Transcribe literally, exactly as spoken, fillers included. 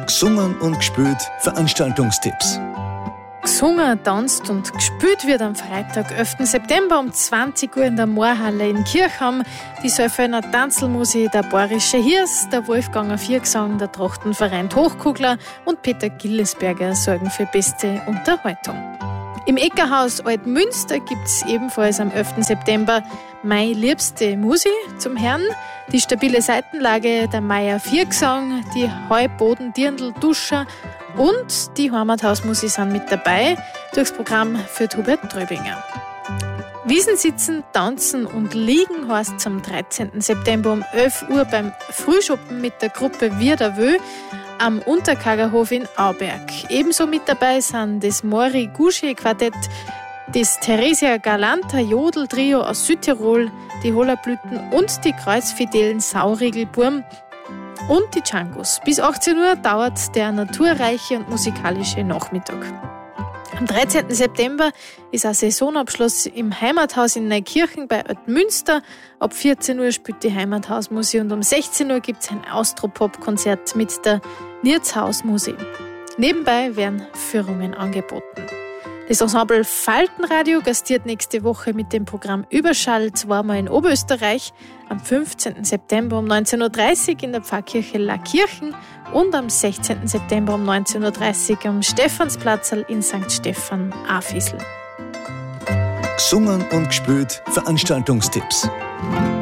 Gesungen und gespielt Veranstaltungstipps. Gesungen, tanzt und gespielt wird am Freitag, elften September um zwanzig Uhr in der Moorhalle in Kirchheim. Die Sölfener Tanzelmusik, der Bayerische Hirs, der Wolfganger Viergesang, der Trachtenverein Hochkugler und Peter Gillesberger sorgen für beste Unterhaltung. Im Eckerhaus Altmünster gibt es ebenfalls am elften September Mei liebste Musi zum Herrn, die stabile Seitenlage, der Meier Viergesang, die Heuboden Dirndl Duscher und die Heimathausmusik sind mit dabei. Durchs Programm führt Hubert Tröbinger. Wiesen sitzen, tanzen und liegen heißt es am dreizehnten September um elf Uhr beim Frühschoppen mit der Gruppe Wir der Wö am Unterkagerhof in Auberg. Ebenso mit dabei sind das Mori Gusche Quartett, das Theresia Galanta Jodel Trio aus Südtirol, die Hollerblüten und die Kreuzfidelen Saurigelburm und die Djangos. Bis achtzehn Uhr dauert der naturreiche und musikalische Nachmittag. Am dreizehnten September ist ein Saisonabschluss im Heimathaus in Neukirchen bei Altmünster. Ab vierzehn Uhr spielt die Heimathausmusik und um sechzehn Uhr gibt es ein Austropop-Konzert mit der Niertshausmusik. Nebenbei werden Führungen angeboten. Das Ensemble Faltenradio gastiert nächste Woche mit dem Programm Überschall zweimal in Oberösterreich, am fünfzehnten September um neunzehn Uhr dreißig in der Pfarrkirche Lackirchen und am sechzehnten September um neunzehn Uhr dreißig am Stephansplatzl in Sankt Stephan Afisl. Gesungen und gespielt Veranstaltungstipps.